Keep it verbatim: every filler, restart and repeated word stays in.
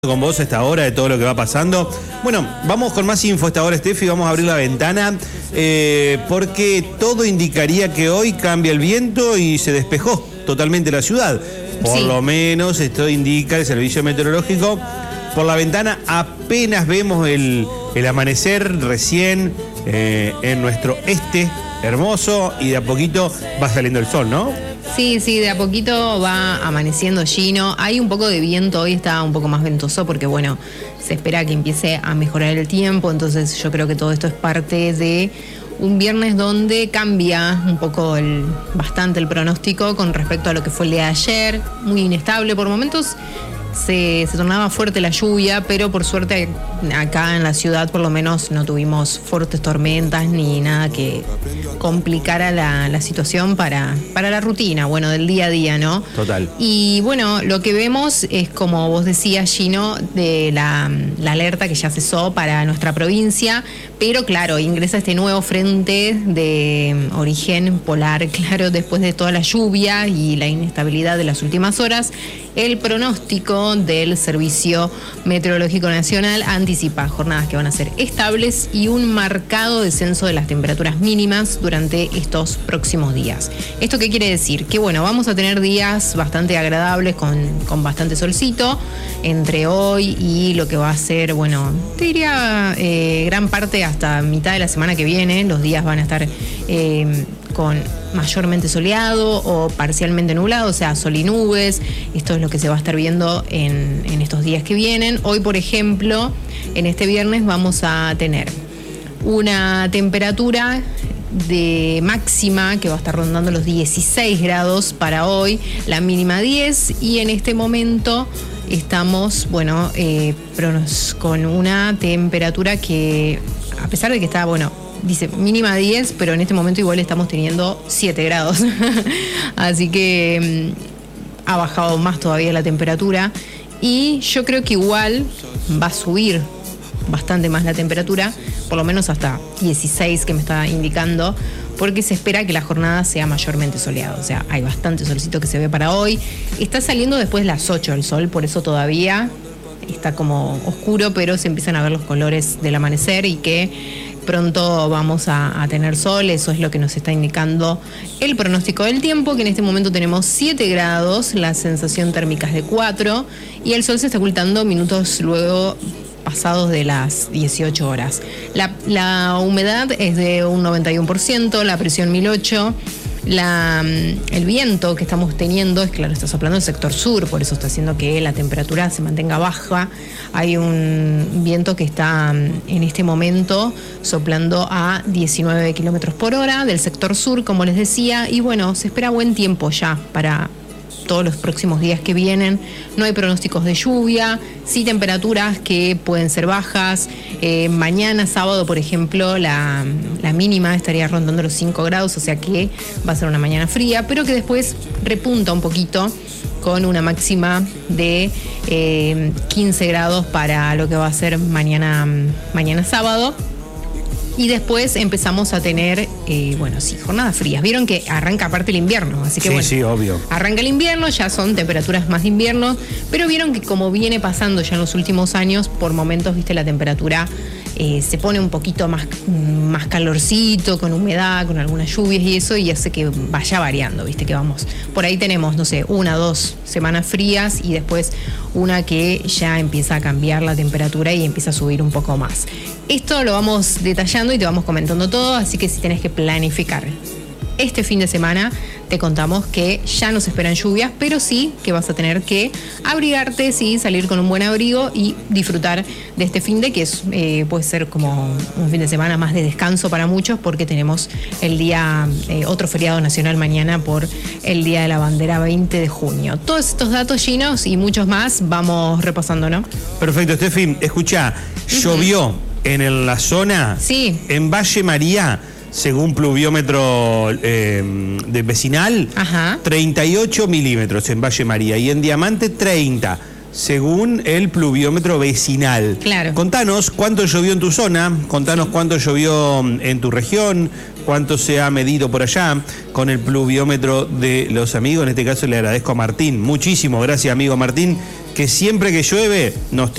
Con vos a esta hora de todo lo que va pasando. Bueno, vamos con más info a esta hora, Steffi. Vamos a abrir la ventana eh, porque todo indicaría que hoy cambia el viento y se despejó totalmente la ciudad. Por Sí. lo menos esto indica el servicio meteorológico. Por la ventana apenas vemos el, el amanecer recién eh, en nuestro este hermoso y de a poquito va saliendo el sol, ¿no? Sí, sí, de a poquito va amaneciendo Gino. Hay un poco de viento, hoy está un poco más ventoso porque, bueno, se espera que empiece a mejorar el tiempo, entonces yo creo que todo esto es parte de un viernes donde cambia un poco el, bastante el pronóstico con respecto a lo que fue el día de ayer, muy inestable por momentos. Se, se tornaba fuerte la lluvia, pero por suerte acá en la ciudad por lo menos no tuvimos fuertes tormentas ni nada que complicara la, la situación para, para la rutina, bueno, del día a día, ¿no? Total. Y bueno, lo que vemos es, como vos decías, Gino, de la, la alerta que ya cesó para nuestra provincia, pero claro, ingresa este nuevo frente de origen polar, claro, después de toda la lluvia y la inestabilidad de las últimas horas. El pronóstico del Servicio Meteorológico Nacional anticipa jornadas que van a ser estables y un marcado descenso de las temperaturas mínimas durante estos próximos días. ¿Esto qué quiere decir? Que bueno, vamos a tener días bastante agradables con, con bastante solcito entre hoy y lo que va a ser, bueno, te diría eh, gran parte hasta mitad de la semana que viene. Los días van a estar eh, con mayormente soleado o parcialmente nublado, o sea, sol y nubes. Esto es lo que se va a estar viendo en, en estos días que vienen. Hoy, por ejemplo, en este viernes vamos a tener una temperatura de máxima que va a estar rondando los dieciséis grados para hoy, la mínima diez, y en este momento estamos, bueno, eh, con una temperatura que, a pesar de que está, bueno, dice mínima diez, pero en este momento igual estamos teniendo siete grados. Así que mmm, ha bajado más todavía la temperatura. Y yo creo que igual va a subir bastante más la temperatura, por lo menos hasta dieciséis que me está indicando, porque se espera que la jornada sea mayormente soleada. O sea, hay bastante solcito que se ve para hoy. Está saliendo después de las ocho el sol, por eso todavía está como oscuro, pero se empiezan a ver los colores del amanecer y que pronto vamos a, a tener sol. Eso es lo que nos está indicando el pronóstico del tiempo, que en este momento tenemos siete grados, la sensación térmica es de cuatro y el sol se está ocultando minutos luego pasados de las dieciocho horas. La, la humedad es de un noventa y uno por ciento, la presión mil ocho. La, el viento que estamos teniendo es, claro, está soplando el sector sur, por eso está haciendo que la temperatura se mantenga baja. Hay un viento que está en este momento soplando a diecinueve kilómetros por hora del sector sur, como les decía, y bueno, se espera buen tiempo ya para todos los próximos días que vienen. No hay pronósticos de lluvia, sí temperaturas que pueden ser bajas. Eh, mañana sábado, por ejemplo, la, la mínima estaría rondando los cinco grados, o sea que va a ser una mañana fría, pero que después repunta un poquito con una máxima de eh, quince grados para lo que va a ser mañana, mañana sábado. Y después empezamos a tener, eh, bueno, sí, jornadas frías. Vieron que arranca aparte el invierno, así que Sí, bueno. sí, obvio. Arranca el invierno, ya son temperaturas más de invierno, pero vieron que como viene pasando ya en los últimos años, por momentos, viste, la temperatura eh, se pone un poquito más, más calorcito, con humedad, con algunas lluvias y eso, y hace que vaya variando, viste, que vamos. Por ahí tenemos, no sé, una, dos semanas frías y después una que ya empieza a cambiar la temperatura y empieza a subir un poco más. Esto lo vamos detallando y te vamos comentando todo, así que si tenés que planificar este fin de semana, te contamos que ya no se esperan lluvias, pero sí que vas a tener que abrigarte, sí, salir con un buen abrigo y disfrutar de este fin de que es, eh, puede ser como un fin de semana más de descanso para muchos, porque tenemos el día, eh, otro feriado nacional mañana por el Día de la Bandera veinte de junio. Todos estos datos, Ginos, y muchos más vamos repasando, ¿no? Perfecto, Steffi. Escuchá, llovió uh-huh. en el, la zona, sí. en Valle María, según pluviómetro eh, de vecinal, Ajá. treinta y ocho milímetros en Valle María, y en Diamante treinta, según el pluviómetro vecinal. Claro. Contanos cuánto llovió en tu zona, contanos cuánto llovió en tu región, cuánto se ha medido por allá con el pluviómetro de los amigos. En este caso le agradezco a Martín, muchísimo gracias amigo Martín, que siempre que llueve nos